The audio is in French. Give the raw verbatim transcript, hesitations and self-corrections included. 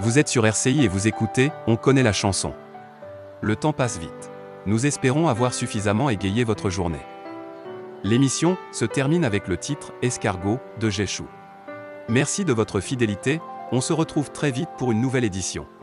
Vous êtes sur R C I et vous écoutez « On connaît la chanson ». Le temps passe vite. Nous espérons avoir suffisamment égayé votre journée. L'émission se termine avec le titre « Escargot » de Jéchou. Merci de votre fidélité, on se retrouve très vite pour une nouvelle édition.